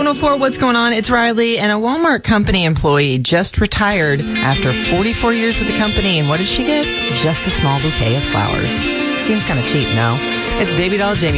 7:04, what's going on? It's Riley, and a Walmart company employee just retired after 44 years with the company. And what did she get? Just a small bouquet of flowers. Seems kind of cheap, no? It's Baby Doll Jamie.